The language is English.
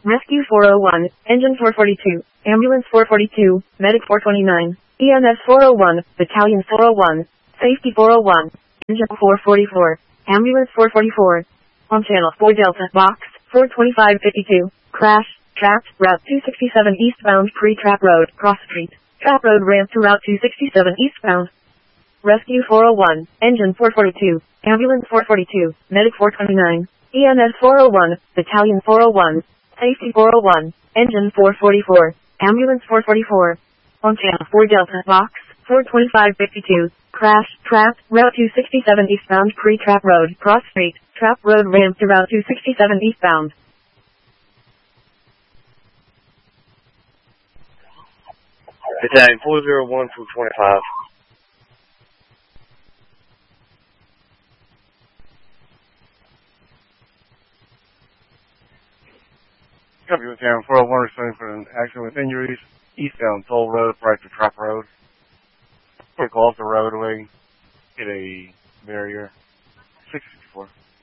Rescue 401, Engine 442, Ambulance 442, Medic 429, EMS 401, Battalion 401, Safety 401, Engine 444, Ambulance 444. On Channel 4 Delta, Box 42552, Crash, Trapped, Route 267 eastbound Pre-Trap Road, Cross Street, Trap Road ramp to Route 267 eastbound. Rescue 401, Engine 442, Ambulance 442, Medic 429, EMS 401, Battalion 401, Safety 401, Engine 444, Ambulance 444. On Channel 4 Delta, Box 42552, Crash, Trap, Route 267 eastbound Pre-Trap Road, Cross Street, Trap Road ramp to Route 267 eastbound. Battalion 401 from 25. Copy Battalion 401 responding for an accident with injuries, eastbound Toll Road, right to Trap Road. Quick off the roadway, hit a barrier, 664.